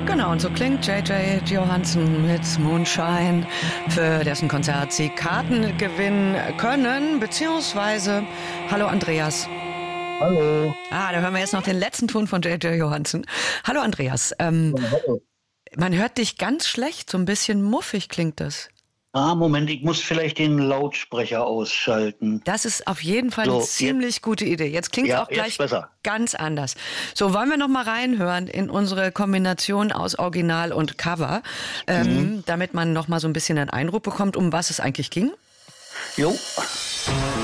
Genau, und so klingt J.J. Johansen mit Moonshine, für dessen Konzert Sie Karten gewinnen können, beziehungsweise, hallo Andreas. Hallo. Da hören wir jetzt noch den letzten Ton von J.J. Johansen. Hallo Andreas, Hallo. man hört dich ganz schlecht, so ein bisschen muffig klingt das. Moment, ich muss vielleicht den Lautsprecher ausschalten. Das ist auf jeden Fall eine So, ziemlich gute Idee. Jetzt klingt es ja, auch gleich jetzt besser. ganz anders. So, wollen wir noch mal reinhören in unsere Kombination aus Original und Cover, damit man noch mal so ein bisschen einen Eindruck bekommt, um was es eigentlich ging? Jo.